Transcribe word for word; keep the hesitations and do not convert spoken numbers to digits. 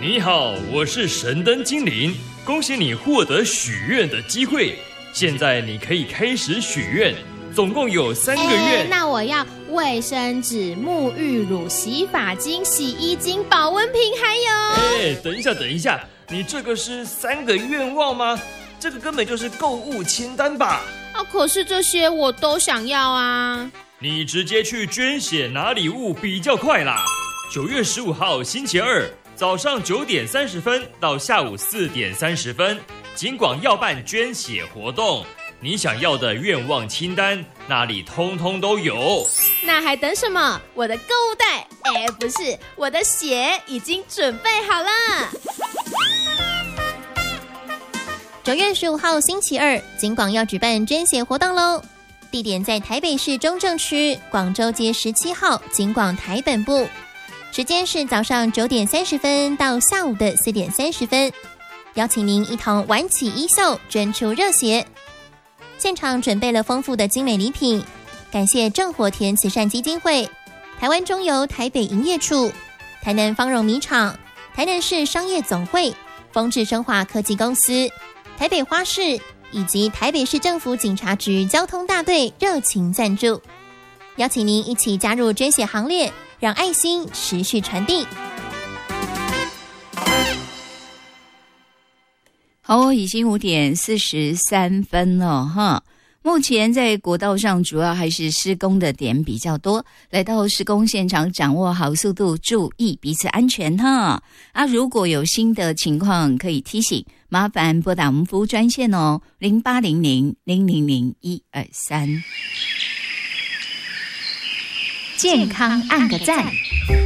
你好，我是神灯精灵，恭喜你获得许愿的机会。现在你可以开始许愿，总共有三个愿。 欸、那我要卫生纸、沐浴乳、洗发精、洗衣精、保温瓶，还有…… 哎、欸，等一下，等一下，你这个是三个愿望吗？这个根本就是购物清单吧？ 啊，可是这些我都想要啊。 你直接去捐血拿礼物比较快啦。九月十五号星期二早上九点三十分到下午四点三十分，警广要办捐血活动，你想要的愿望清单那里通通都有。 那还等什么？我的购物袋，哎，不是，我的血已经准备好了。 九月十五号星期二，警广要举办捐血活动喽！地点在台北市中正区广州街十七号警广台本部，时间是早上九点三十分到下午的四点三十分，邀请您一同挽起衣袖，捐出热血。现场准备了丰富的精美礼品，感谢正火田慈善基金会、台湾中油台北营业处、台南芳荣米厂、台南市商业总会、丰智生化科技公司、台北花市以及台北市政府警察局交通大队热情赞助，邀请您一起加入捐血行列，让爱心持续传递。 好，已经五点四十三分了哈。目前在国道上主要还是施工的点比较多，来到施工现场掌握好速度，注意彼此安全哈。啊，如果有新的情况可以提醒，麻烦拨打我们服务专线哦，零八零零零零零一二三。 健康按个赞。